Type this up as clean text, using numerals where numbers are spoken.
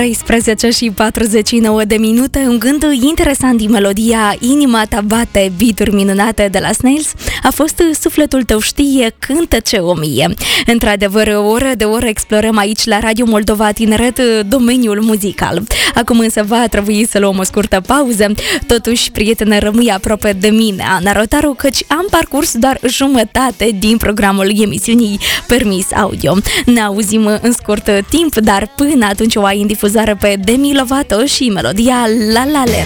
13 și 49 de minute, un gând interesant din melodia Inima ta bate, beat-uri minunate de la Snails, a fost Sufletul tău știe, cântă-ce o mie. Într-adevăr, oră de oră explorăm aici la Radio Moldova Tineret domeniul muzical. Acum însă va trebui să luăm o scurtă pauză. Totuși, prietene, rămâi aproape de mine, Ana Rotaru, căci am parcurs doar jumătate din programul emisiunii Permis Audio. Ne auzim în scurt timp, dar până atunci o ai în difuzare pe Demi Lovato și melodia La La Land.